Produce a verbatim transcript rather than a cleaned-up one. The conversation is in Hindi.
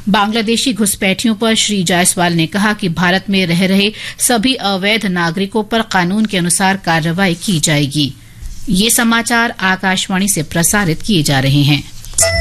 बांग्लादेशी घुसपैठियों पर श्री जायसवाल ने कहा कि भारत में रह रहे सभी अवैध नागरिकों पर कानून के अनुसार कार्रवाई की जाएगी। ये समाचार आकाशवाणी से प्रसारित किए जा रहे हैं।